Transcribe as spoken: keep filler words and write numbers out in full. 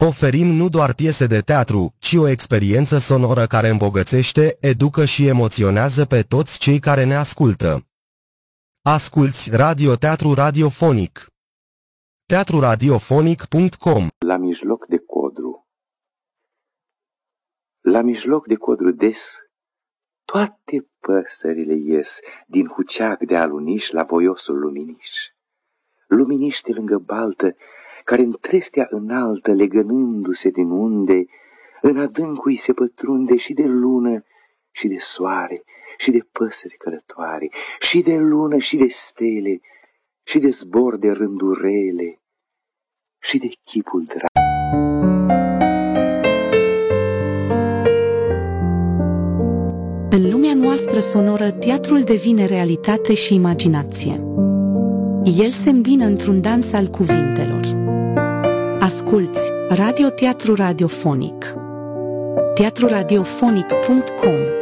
Oferim nu doar piese de teatru, ci o experiență sonoră care îmbogățește, educă și emoționează pe toți cei care ne ascultă. Asculți radioteatru radiofonic. teatru radiofonic punct com. La mijloc de codru. La mijloc de codru des, toate păsările ies din huceac de aluniș la voiosul luminiș. Luminiș de lângă baltă, care în trestea înaltă, legănându-se din unde, în adâncul se pătrunde și de lună, și de soare, și de păsări călătoare, și de lună, și de stele, și de zbor de rândurele, și de chipul drag. În lumea noastră sonoră, teatrul devine realitate și imaginație. El se îmbină într-un dans al cuvintelor. Asculți radioteatru radiofonic. teatru radiofonic punct com.